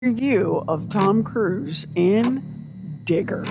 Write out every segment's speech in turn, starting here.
review of Tom Cruise in Digger.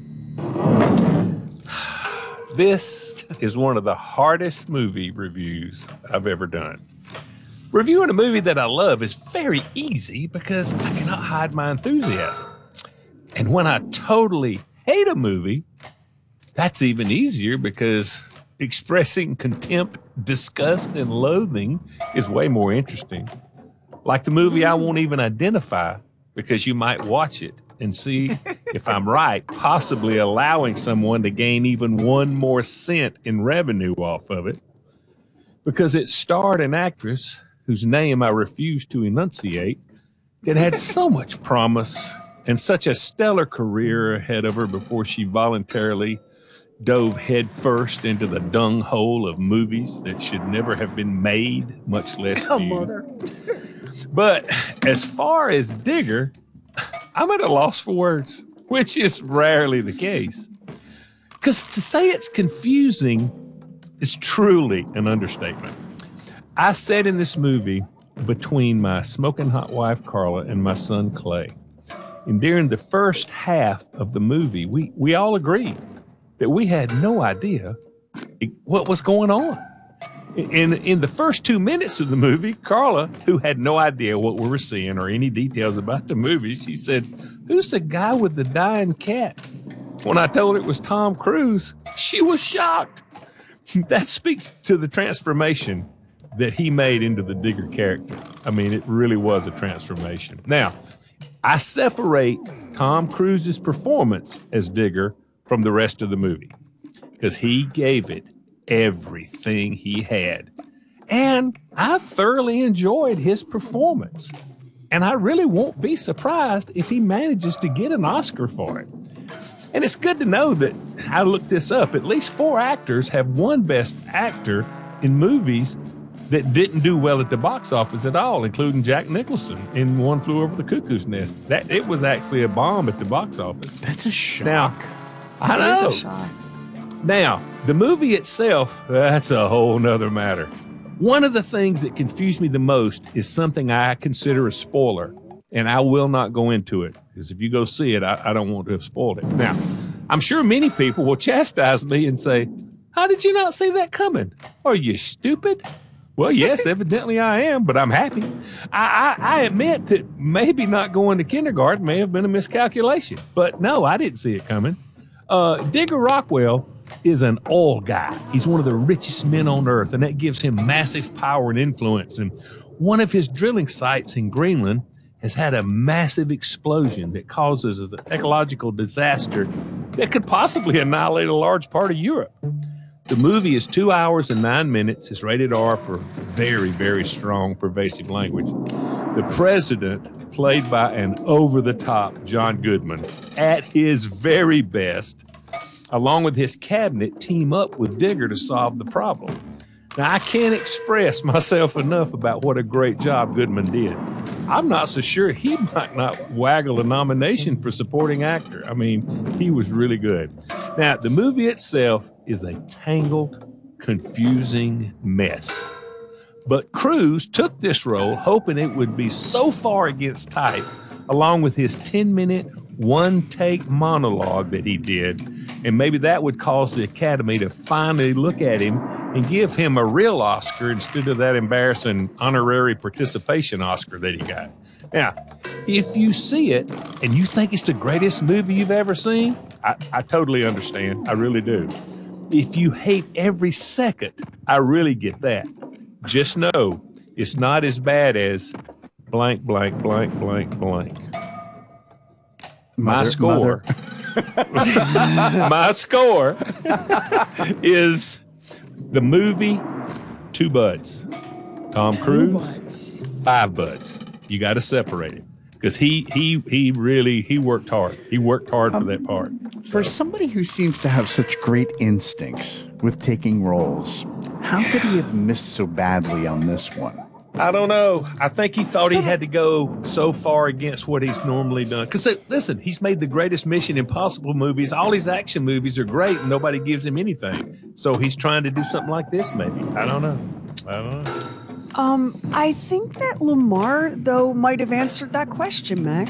This is one of the hardest movie reviews I've ever done. Reviewing a movie that I love is very easy because I cannot hide my enthusiasm. And when I totally hate a movie, that's even easier because expressing contempt, disgust, and loathing is way more interesting. Like the movie I won't even identify because you might watch it and see if I'm right, possibly allowing someone to gain even one more cent in revenue off of it. Because it starred an actress whose name I refuse to enunciate that had so much promise and such a stellar career ahead of her before she voluntarily dove headfirst into the dung hole of movies that should never have been made, much less viewed. But as far as Digger, I'm at a loss for words, which is rarely the case. Because to say it's confusing is truly an understatement. I sat in this movie between my smoking hot wife, Carla, and my son, Clay. And during the first half of the movie, we all agreed that we had no idea what was going on. In the first 2 minutes of the movie, Carla, who had no idea what we were seeing or any details about the movie, she said, "Who's the guy with the dying cat?" When I told her it was Tom Cruise, she was shocked. That speaks to the transformation that he made into the Digger character. I mean, it really was a transformation. Now, I separate Tom Cruise's performance as Digger from the rest of the movie because he gave it everything he had. And I thoroughly enjoyed his performance. And I really won't be surprised if he manages to get an Oscar for it. And it's good to know that I looked this up. At least 4 actors have won Best Actor in movies that didn't do well at the box office at all, including Jack Nicholson in One Flew Over the Cuckoo's Nest. It was actually a bomb at the box office. That's a shock. Now, I know. It is a shock. Now, the movie itself, that's a whole nother matter. One of the things that confused me the most is something I consider a spoiler, and I will not go into it, because if you go see it, I don't want to have spoiled it. Now, I'm sure many people will chastise me and say, "How did you not see that coming? Are you stupid?" Well, yes, evidently I am, but I'm happy. I admit that maybe not going to kindergarten may have been a miscalculation, but no, I didn't see it coming. Digger Rockwell is an oil guy. He's one of the richest men on earth, and that gives him massive power and influence. And one of his drilling sites in Greenland has had a massive explosion that causes an ecological disaster that could possibly annihilate a large part of Europe. The movie is 2 hours and 9 minutes. It's rated R for very, very strong, pervasive language. The president, played by an over-the-top John Goodman, at his very best, along with his cabinet, team up with Digger to solve the problem. Now, I can't express myself enough about what a great job Goodman did. I'm not so sure he might not waggle a nomination for supporting actor. I mean, he was really good. Now, the movie itself is a tangled, confusing mess. But Cruise took this role hoping it would be so far against type, along with his 10-minute, one-take monologue that he did, and maybe that would cause the Academy to finally look at him and give him a real Oscar instead of that embarrassing honorary participation Oscar that he got. Now, if you see it and you think it's the greatest movie you've ever seen, I totally understand. I really do. If you hate every second, I really get that. Just know it's not as bad as blank, blank, blank, blank, blank. My score is the movie 2 buds. Tom Cruise, 5 buds. You got to separate it because he really worked hard. He worked hard for that part. For somebody who seems to have such great instincts with taking roles, how could he have missed so badly on this one? I don't know. I think he thought he had to go so far against what he's normally done. Because, listen, he's made the greatest Mission Impossible movies. All his action movies are great, and nobody gives him anything. So he's trying to do something like this, maybe. I don't know. I think that Lamar, though, might have answered that question, Max.